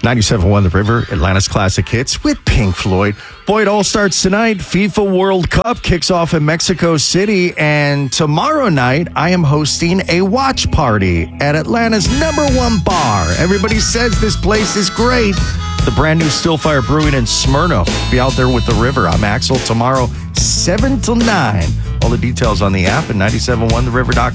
97.1 The River, Atlanta's classic hits with Pink Floyd. Boy, it all starts tonight. FIFA World Cup kicks off in Mexico City. And tomorrow night, I am hosting a watch party at Atlanta's #1 bar. Everybody says this place is great. The brand new Stillfire Brewing in Smyrna. Be out there with The River. I'm Axel tomorrow, 7 till 9. All the details on the app at 971theriver.com.